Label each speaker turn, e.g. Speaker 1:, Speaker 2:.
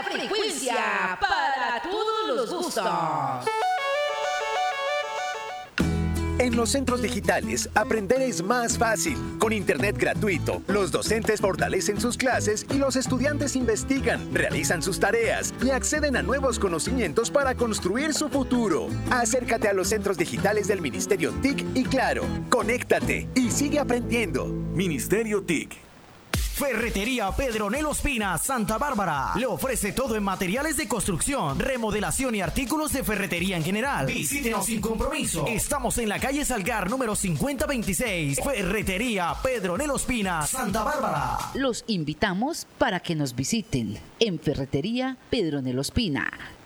Speaker 1: frecuencia para todos los gustos.
Speaker 2: En los centros digitales, aprender es más fácil. Con internet gratuito, los docentes fortalecen sus clases y los estudiantes investigan, realizan sus tareas y acceden a nuevos conocimientos para construir su futuro. Acércate a los centros digitales del Ministerio TIC y Claro, conéctate y sigue aprendiendo.
Speaker 3: Ministerio TIC.
Speaker 4: Ferretería Pedronel Ospina, Santa Bárbara. Le ofrece todo en materiales de construcción, remodelación y artículos de ferretería en general. Visítenos sin compromiso. Estamos en la calle Salgar, número 5026. Ferretería Pedronel Ospina, Santa Bárbara.
Speaker 1: Los invitamos para que nos visiten en Ferretería Pedronel Ospina.